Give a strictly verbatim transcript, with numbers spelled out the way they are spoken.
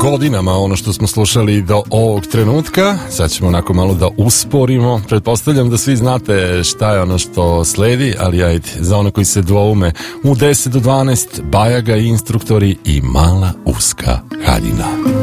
godinama ono što smo slušali do ovog trenutka. Sad ćemo onako malo da usporimo. Pretpostavljam da svi znate šta je ono što sledi, ali ajde, za one koji se dvoume, u deset do dvanaest Bajaga i instruktori i Mala uska haljina.